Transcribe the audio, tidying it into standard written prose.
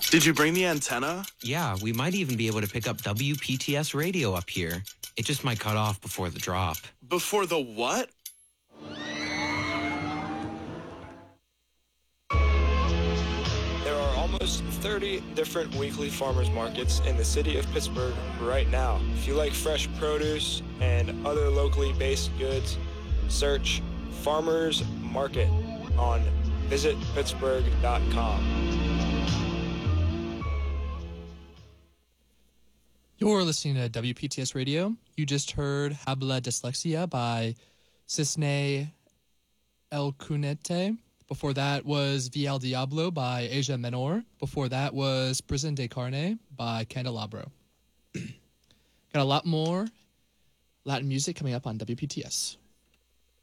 Did you bring the antenna? Yeah, we might even be able to pick up WPTS radio up here. It just might cut off before the drop. Before the what? There are almost 30 different weekly farmers markets in the city of Pittsburgh right now. If you like fresh produce and other locally based goods, search Farmers Market on visitpittsburgh.com. You're listening to WPTS Radio. You just heard Habla Dyslexia by Cisne El Cunete. Before that was Via el Diablo by Asia Menor. Before that was Prison de Carne by Candelabro. Got a lot more Latin music coming up on WPTS.